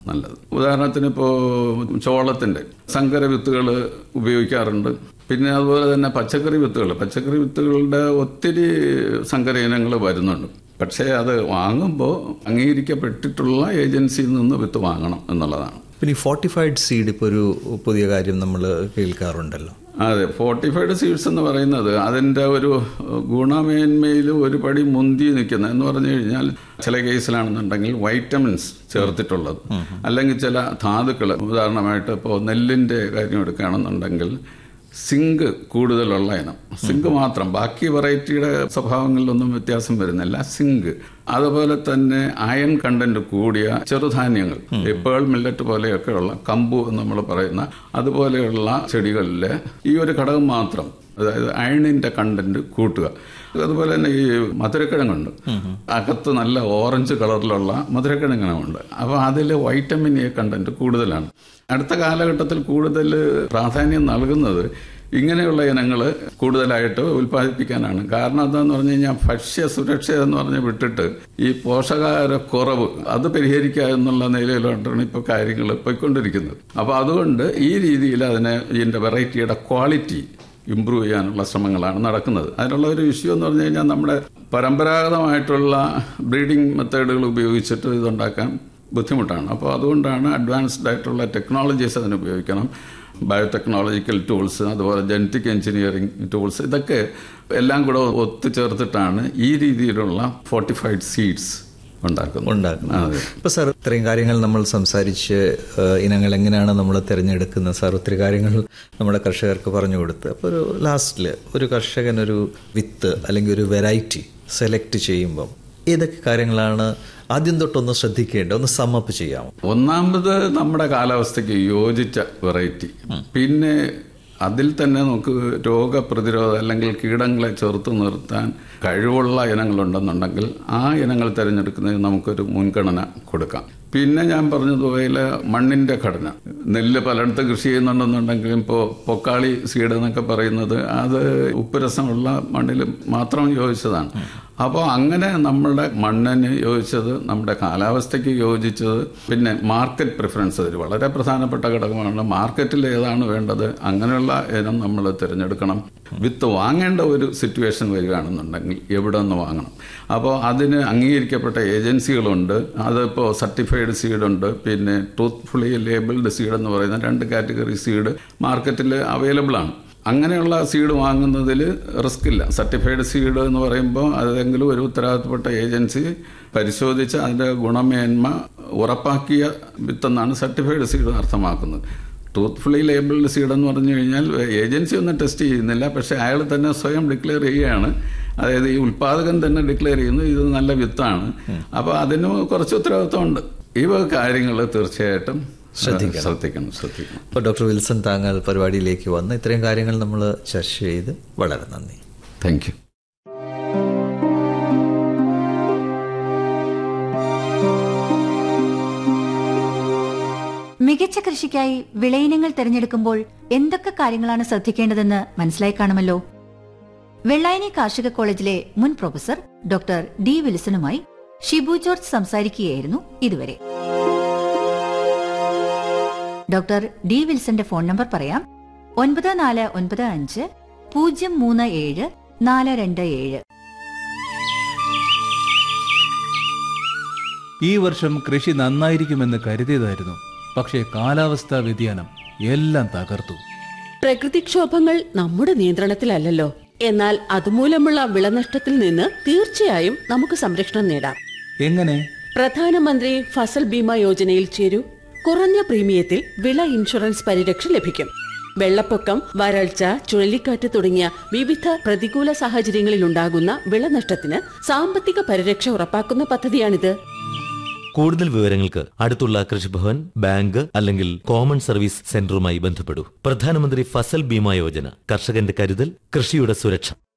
നല്ലത്. ഉദാഹരണത്തിന് ഇപ്പോൾ ചോളത്തിന്റെ സങ്കര വിത്തുകൾ ഉപയോഗിക്കാറുണ്ട്. പിന്നെ അതുപോലെ തന്നെ പച്ചക്കറി വിത്തുകളുടെ ഒത്തിരി സങ്കര ഇനങ്ങൾ വരുന്നുണ്ട്. പക്ഷേ അത് വാങ്ങുമ്പോൾ അംഗീകരിക്കപ്പെട്ടിട്ടുള്ള ഏജൻസിയിൽ നിന്ന് വിത്ത് വാങ്ങണം എന്നുള്ളതാണ്. പിന്നെ ഈ ഫോർട്ടിഫൈഡ് സീഡ് ഇപ്പോൾ ഒരു പുതിയ കാര്യം നമ്മൾ കേൾക്കാറുണ്ടല്ലോ. അതെ, ഫോർട്ടിഫൈഡ് സീഡ്സ് എന്ന് പറയുന്നത് അതിൻ്റെ ഒരു ഗുണമേന്മയിൽ ഒരു പടി മുന്തി നിൽക്കുന്ന എന്ന് പറഞ്ഞു കഴിഞ്ഞാൽ ചില കേസിലാണെന്നുണ്ടെങ്കിൽ വൈറ്റമിൻസ് ചേർത്തിട്ടുള്ളത്, അല്ലെങ്കിൽ ചില ധാതുക്കൾ. ഉദാഹരണമായിട്ട് ഇപ്പോൾ നെല്ലിൻ്റെ കാര്യം എടുക്കുകയാണെന്നുണ്ടെങ്കിൽ സിങ്ക് കൂടുതലുള്ള ഇനം, സിങ്ക് മാത്രം, ബാക്കി വെറൈറ്റിയുടെ സ്വഭാവങ്ങളിലൊന്നും വ്യത്യാസം വരുന്നില്ല. സിങ്ക്, അതുപോലെ തന്നെ അയൺ കണ്ടന്റ് കൂടിയ ചെറുധാന്യങ്ങൾ, പേൾ മില്ലറ്റ് പോലെയൊക്കെയുള്ള കമ്പു എന്ന് നമ്മൾ പറയുന്ന അതുപോലെയുള്ള ചെടികളിൽ ഈ ഒരു ഘടകം മാത്രം, അതായത് അയണിന്റെ കണ്ടന്റ് കൂട്ടുക. അതുപോലെ തന്നെ ഈ മധുരക്കിഴങ്ങുണ്ട്, അകത്ത് നല്ല ഓറഞ്ച് കളറിലുള്ള മധുരക്കിഴങ്ങുണ്ട്. അപ്പോൾ അതിൽ വൈറ്റമിൻ എ കണ്ടന്റ് കൂടുതലാണ്. അടുത്ത കാലഘട്ടത്തിൽ കൂടുതൽ പ്രാധാന്യം നൽകുന്നത് ഇങ്ങനെയുള്ള ഇനങ്ങൾ കൂടുതലായിട്ട് ഉൽപ്പാദിപ്പിക്കാനാണ്. കാരണം എന്താണെന്ന് പറഞ്ഞു കഴിഞ്ഞാൽ ഭക്ഷ്യ സുരക്ഷ എന്ന് പറഞ്ഞ് വിട്ടിട്ട് ഈ പോഷകാഹാരക്കുറവ് അത് പരിഹരിക്കുക എന്നുള്ള നിലയിലോട്ടാണ് ഇപ്പോൾ കാര്യങ്ങൾ പോയിക്കൊണ്ടിരിക്കുന്നത്. അപ്പോൾ അതുകൊണ്ട് ഈ രീതിയിൽ ഇതിൻ്റെ വെറൈറ്റിയുടെ ക്വാളിറ്റി ഇംപ്രൂവ് ചെയ്യാനുള്ള ശ്രമങ്ങളാണ് നടക്കുന്നത്. അതിനുള്ള ഒരു ഇഷ്യൂ എന്ന് പറഞ്ഞു കഴിഞ്ഞാൽ നമ്മുടെ പരമ്പരാഗതമായിട്ടുള്ള ബ്രീഡിംഗ് മെത്തേഡുകൾ ഉപയോഗിച്ചിട്ട് ഇതുണ്ടാക്കാൻ ബുദ്ധിമുട്ടാണ്. അപ്പോൾ അതുകൊണ്ടാണ് അഡ്വാൻസ്ഡ് ആയിട്ടുള്ള ടെക്നോളജീസ് അതിന് ഉപയോഗിക്കണം. ബയോടെക്നോളജിക്കൽ ടൂൾസ്, അതുപോലെ ജനറ്റിക് എഞ്ചിനീയറിംഗ് ടൂൾസ്, ഇതൊക്കെ എല്ലാം കൂടെ ഒത്തുചേർത്തിട്ടാണ് ഈ രീതിയിലുള്ള ഫോർട്ടിഫൈഡ് സീഡ്സ് ഉണ്ടാക്കുന്നത്. ഇപ്പോൾ സാർ ഇത്രയും കാര്യങ്ങൾ നമ്മൾ സംസാരിച്ച് ഇനങ്ങൾ എങ്ങനെയാണ് നമ്മൾ തിരഞ്ഞെടുക്കുന്നത്, സാർ ഒത്തിരി കാര്യങ്ങൾ നമ്മുടെ കർഷകർക്ക് പറഞ്ഞു കൊടുത്ത്. അപ്പോൾ ഒരു ലാസ്റ്റിൽ ഒരു കർഷകൻ ഒരു വിത്ത് അല്ലെങ്കിൽ ഒരു വെറൈറ്റി സെലക്ട് ചെയ്യുമ്പം ഏതൊക്കെ കാര്യങ്ങളാണ് ആദ്യം തൊട്ടൊന്ന് ശ്രദ്ധിക്കേണ്ടത്, ഒന്ന് സമ്മപ്പ് ചെയ്യാമോ? ഒന്നാമത് നമ്മുടെ കാലാവസ്ഥയ്ക്ക് യോജിച്ച വെറൈറ്റി, പിന്നെ അതിൽ തന്നെ നമുക്ക് രോഗപ്രതിരോധം അല്ലെങ്കിൽ കീടങ്ങളെ ചെറുത്ത് നിർത്താൻ കഴിവുള്ള ഇനങ്ങളുണ്ടെന്നുണ്ടെങ്കിൽ ആ ഇനങ്ങൾ തിരഞ്ഞെടുക്കുന്നതിന് നമുക്കൊരു മുൻഗണന കൊടുക്കാം. പിന്നെ ഞാൻ പറഞ്ഞതുപോലെ മണ്ണിന്റെ ഘടന, നെല്ല് പലയിടത്ത് കൃഷി ചെയ്യുന്നുണ്ടെന്നുണ്ടെങ്കിലും ഇപ്പോൾ പൊക്കാളി സീഡ് എന്നൊക്കെ പറയുന്നത് അത് ഉപ്പുരസമുള്ള മണ്ണിൽ മാത്രം യോജിച്ചതാണ്. അപ്പോൾ അങ്ങനെ നമ്മുടെ മണ്ണിന് യോജിച്ചത്, നമ്മുടെ കാലാവസ്ഥയ്ക്ക് യോജിച്ചത്, പിന്നെ മാർക്കറ്റ് പ്രിഫറൻസ് ഒരു വളരെ പ്രധാനപ്പെട്ട ഘടകമാണ്. മാർക്കറ്റിൽ ഏതാണ് വേണ്ടത് അങ്ങനെയുള്ള ഇനം നമ്മൾ തിരഞ്ഞെടുക്കണം. വിത്ത് വാങ്ങേണ്ട ഒരു സിറ്റുവേഷൻ വരികയാണെന്നുണ്ടെങ്കിൽ എവിടെ നിന്ന് വാങ്ങണം. അപ്പോൾ അതിന് അംഗീകരിക്കപ്പെട്ട ഏജൻസികളുണ്ട്. അതിപ്പോൾ സർട്ടിഫൈഡ് സീഡുണ്ട്, പിന്നെ ട്രൂത്ത്ഫുള്ളി ലേബിൾഡ് സീഡ് എന്ന് പറയുന്ന 2 കാറ്റഗറി സീഡ് മാർക്കറ്റിൽ അവൈലബിൾ ആണ്. അങ്ങനെയുള്ള സീഡ് വാങ്ങുന്നതിൽ റിസ്ക് ഇല്ല. സർട്ടിഫൈഡ് സീഡ് എന്ന് പറയുമ്പോൾ അതെങ്കിലും ഒരു ഉത്തരവാദിത്തപ്പെട്ട ഏജൻസി പരിശോധിച്ച് അതിൻ്റെ ഗുണമേന്മ ഉറപ്പാക്കിയ വിത്തെന്നാണ് സർട്ടിഫൈഡ് സീഡ് അർത്ഥമാക്കുന്നത്. ട്രൂത്ത്ഫുള്ളി ലേബിൾഡ് സീഡ് എന്ന് പറഞ്ഞു കഴിഞ്ഞാൽ ഏജൻസി ഒന്നും ടെസ്റ്റ് ചെയ്യുന്നില്ല, പക്ഷേ അയാൾ തന്നെ സ്വയം ഡിക്ലെയർ ചെയ്യുകയാണ്. അതായത് ഈ ഉൽപ്പാദകൻ തന്നെ ഡിക്ലെയർ ചെയ്യുന്നു ഇത് നല്ല വിത്താണ്. അപ്പോൾ അതിന് കുറച്ച് ഉത്തരവാദിത്തമുണ്ട്. ഈ കാര്യങ്ങൾ തീർച്ചയായിട്ടും ശ്രദ്ധിക്കണം. അപ്പോൾ ഡോക്ടർ വിൽസൺ, താങ്കൾ പരിപാടിയിലേക്ക് വന്ന് ഇത്രയും കാര്യങ്ങൾ നമ്മൾ ചർച്ച ചെയ്ത് വളരെ നന്ദി. Thank you. മികച്ച കൃഷിക്കായി വിളയിനങ്ങൾ തിരഞ്ഞെടുക്കുമ്പോൾ എന്തൊക്കെ കാര്യങ്ങളാണ് ശ്രദ്ധിക്കേണ്ടതെന്ന് മനസ്സിലായി കാണുമല്ലോ. വെള്ളായണി കാർഷിക കോളേജിലെ മുൻ professor doctor D വിൽസണുമായി Shibu George സംസാരിക്കുകയായിരുന്നു ഇതുവരെ. ഡോക്ടർ ഡി വിൽസന്റെ ഫോൺ നമ്പർ പറയാം: 9495-037-427. ഈ വർഷം കൃഷി നന്നായിരിക്കുമെന്ന് കരുതിയതായിരുന്നു. പക്ഷേ കാലാവസ്ഥാ വ്യതിയാനം എല്ലാം തകർത്തു. പ്രകൃതിക്ഷോഭങ്ങൾ നമ്മുടെ നിയന്ത്രണത്തിലല്ലല്ലോ. എന്നാൽ അതുമൂലമുള്ള വിളനഷ്ടത്തിൽ നിന്ന് തീർച്ചയായും നമുക്ക് സംരക്ഷണം നേടാം. എങ്ങനെ? പ്രധാനമന്ത്രി ഫസൽ ബീമ യോജനയിൽ ചേരൂ. കുറഞ്ഞ പ്രീമിയത്തിൽ വിള ഇൻഷുറൻസ് പരിരക്ഷ ലഭിക്കും. വെള്ളപ്പൊക്കം, വരൾച്ച, ചുഴലിക്കാറ്റ് തുടങ്ങിയ വിവിധ പ്രതികൂല സാഹചര്യങ്ങളിൽ ഉണ്ടാകുന്ന വിളനഷ്ടത്തിന് സാമ്പത്തിക പരിരക്ഷ ഉറപ്പാക്കുന്ന പദ്ധതിയാണിത്. കൂടുതൽ വിവരങ്ങൾക്ക് അടുത്തുള്ള കൃഷിഭവൻ, ബാങ്ക് അല്ലെങ്കിൽ കോമൺ സർവീസ് സെന്ററുമായി ബന്ധപ്പെടൂ. പ്രധാനമന്ത്രി ഫസൽ ബീമ യോജന, കർഷകന്റെ കരുതൽ, കൃഷിയുടെ സുരക്ഷ.